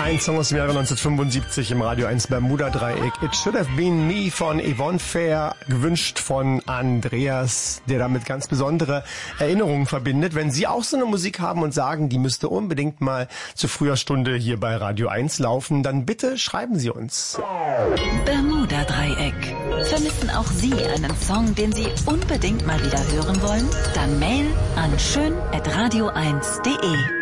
Ein Song aus dem Jahre 1975 im Radio 1 Bermuda-Dreieck. It Should Have Been Me von Yvonne Fair, gewünscht von Andreas, der damit ganz besondere Erinnerungen verbindet. Wenn Sie auch so eine Musik haben und sagen, die müsste unbedingt mal zu früher Stunde hier bei Radio 1 laufen, dann bitte schreiben Sie uns. Bermuda-Dreieck. Vermissen auch Sie einen Song, den Sie unbedingt mal wieder hören wollen? Dann Mail an schön@radio1.de.